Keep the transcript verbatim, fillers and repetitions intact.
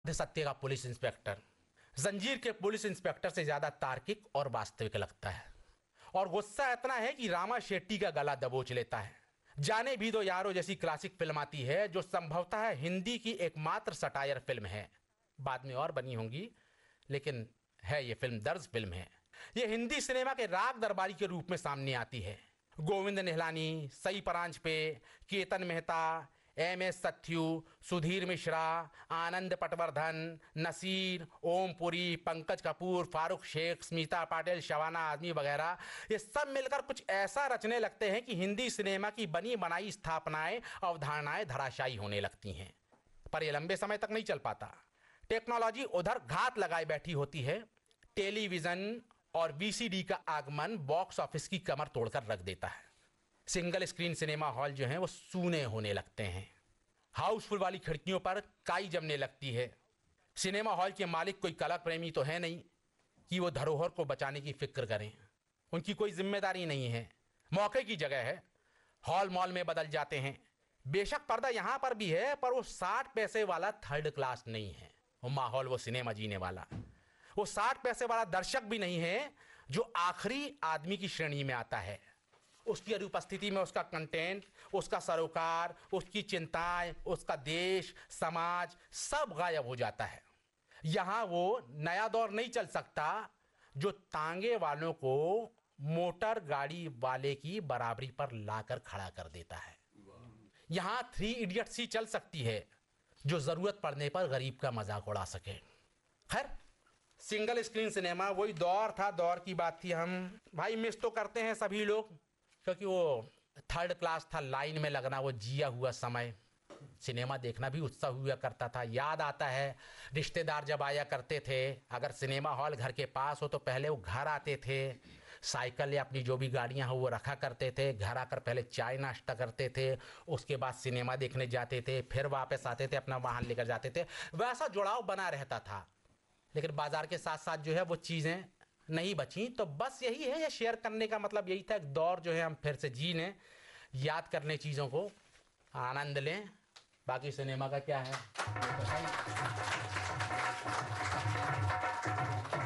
सत्य का police inspector जंजीर के पुलिस इंस्पेक्टर से ज्यादा तार्किक और वास्तविक लगता है, और गुस्सा इतना है कि रामा शेट्टी का गला दबोच लेता है। जाने भी दो यारो जैसी क्लासिक फिल्म आती है जो संभवतः हिंदी की एकमात्र सटायर फिल्म है। बाद में और बनी होंगी, लेकिन है ये फिल्म दर्ज फिल्म है। ये हिंदी सिनेमा के राग दरबारी के रूप में सामने आती है। गोविंद निहलानी, सई परांजपे, केतन मेहता, एम एस सथ्यू, सुधीर मिश्रा, आनंद पटवर्धन, नसीर, ओमपुरी, पंकज कपूर, फारूक शेख, स्मिता पाटिल, शबाना आजमी वगैरह, ये सब मिलकर कुछ ऐसा रचने लगते हैं कि हिंदी सिनेमा की बनी बनाई स्थापनाएं, अवधारणाएं धराशायी होने लगती हैं। पर यह लंबे समय तक नहीं चल पाता। टेक्नोलॉजी उधर घात लगाए बैठी होती है। टेलीविजन और वीसीडी का आगमन बॉक्स ऑफिस की कमर तोड़कर रख देता है। सिंगल स्क्रीन सिनेमा हॉल जो हैं वो सूने होने लगते हैं। हाउसफुल वाली खिड़कियों पर काई जमने लगती है। सिनेमा हॉल के मालिक कोई कला प्रेमी तो है नहीं कि वो धरोहर को बचाने की फिक्र करें। उनकी कोई जिम्मेदारी नहीं है। मौके की जगह है, हॉल मॉल में बदल जाते हैं। बेशक पर्दा यहां पर भी है, पर वो साठ पैसे वाला थर्ड क्लास नहीं है। वो माहौल, वो सिनेमा जीने वाला, वो साठ पैसे वाला दर्शक भी नहीं है जो आखिरी आदमी की श्रेणी में आता है। उसकी अनुपस्थिति में उसका कंटेंट, उसका सरोकार, उसकी चिंताएं, उसका देश, समाज सब गायब हो जाता है। यहां वो नया दौर नहीं चल सकता जो तांगे वालों को मोटर गाड़ी वाले की बराबरी पर लाकर खड़ा कर देता है। यहां थ्री इडियट्स ही चल सकती है जो जरूरत पड़ने पर गरीब का मजाक उड़ा सके। खैर, सिंगल स्क्रीन सिनेमा वही दौर था, दौर की बात थी। हम भाई मिस तो करते हैं सभी लोग, क्योंकि वो थर्ड क्लास था, लाइन में लगना, वो जिया हुआ समय। सिनेमा देखना भी उत्साह हुआ करता था। याद आता है रिश्तेदार जब आया करते थे, अगर सिनेमा हॉल घर के पास हो तो पहले वो घर आते थे, साइकिल या अपनी जो भी गाड़ियां हो वो रखा करते थे। घर आकर पहले चाय नाश्ता करते थे, उसके बाद सिनेमा देखने जाते थे, फिर वापस आते थे, अपना वाहन लेकर जाते थे। वैसा जुड़ाव बना रहता था। लेकिन बाजार के साथ साथ जो है वो चीज़ें नहीं बची। तो बस यही है, ये शेयर करने का मतलब यही था। एक दौर जो है हम फिर से जी लें, याद कर लें, चीज़ों को आनंद लें। बाकी सिनेमा का क्या है।